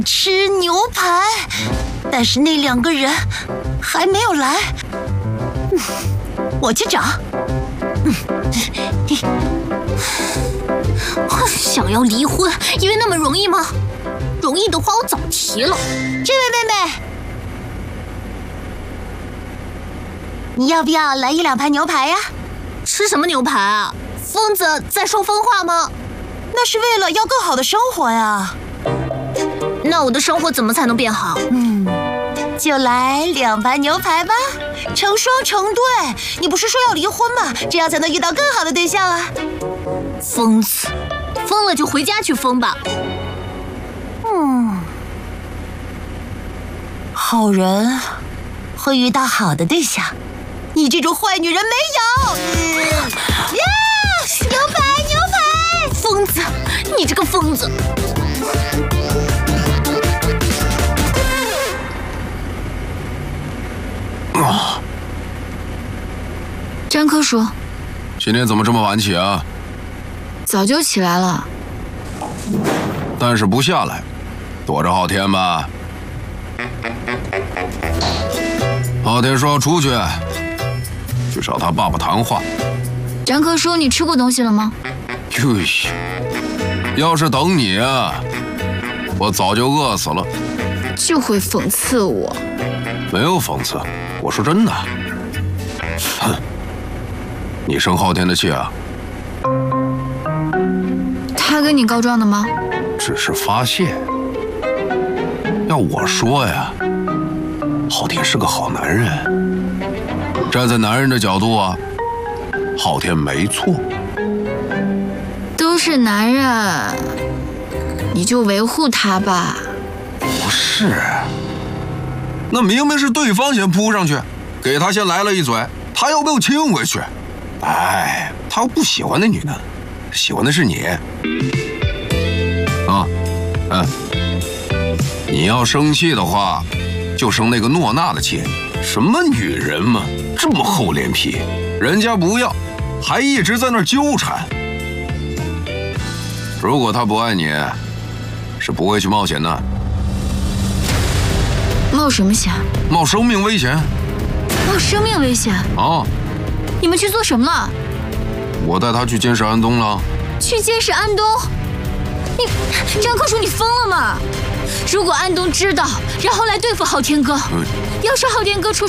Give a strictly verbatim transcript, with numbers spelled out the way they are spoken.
吃牛排，但是那两个人还没有来。嗯，我去找。嗯， 想要离婚，以为那么容易吗？容易的话，我早提了。 这位妹妹，你要不要来一两盘牛排呀？ 吃什么牛排啊？疯子在说疯话吗？ 那是为了要更好的生活呀。 那我的生活怎么才能变好？ 嗯，就来两盘牛排吧，成双成对。你不是说要离婚吗？这样才能遇到更好的对象啊。 疯子，疯了就回家去疯吧。 嗯，好人会遇到好的对象，你这种坏女人没有。嗯、呀，牛排牛排！ 疯子，你这个疯子！ 啊！ 詹科叔， 今天怎么这么晚起啊？ 早就起来了， 但是不下来，躲着昊天吧。昊天说要出去，去找他爸爸谈话。 詹科叔，你吃过东西了吗？ 哟，要是等你啊，我早就饿死了。 就会讽刺我。 没有讽刺，我说真的。哼，你生昊天的气啊？ 他跟你告状的吗？ 只是发泄。要我说呀，昊天是个好男人。站在男人的角度啊，昊天没错。 都是男人，你就维护他吧。 不是，那明明是对方先扑上去，给他先来了一嘴，他又没有亲回去。哎，他又不喜欢那女的，喜欢的是你。啊，嗯，你要生气的话，就生那个诺娜的气。什么女人嘛，这么厚脸皮，人家不要，还一直在那儿纠缠。如果他不爱你，是不会去冒险的。 冒什么险？ 冒生命危险。 冒生命危险？ 啊！ 你们去做什么了？ 我带他去监视安东了。 去监视安东？你，张科叔，你疯了吗？如果安东知道，然后来对付昊天哥，嗯、要是昊天哥出